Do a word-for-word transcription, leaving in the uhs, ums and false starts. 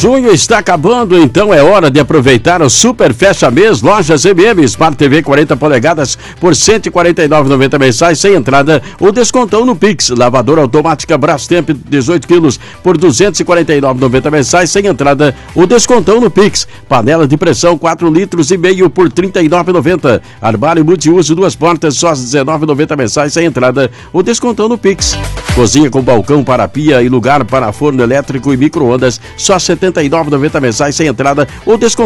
Junho está acabando, então é hora de aproveitar o Super Fecha Mês Lojas M M. Smart T V quarenta polegadas por cento e quarenta e nove reais e noventa centavos mensais sem entrada ou descontão no Pix. Lavadora automática Brastemp dezoito quilos por duzentos e quarenta e nove reais e noventa centavos mensais sem entrada ou descontão no Pix. Panela de pressão quatro litros e meio por trinta e nove reais e noventa centavos. Armário multiuso duas portas só dezenove reais e noventa centavos mensais sem entrada ou descontão no Pix. Cozinha com balcão para pia e lugar para forno elétrico e micro-ondas só setenta e nove reais e noventa centavos mensais sem entrada ou descontão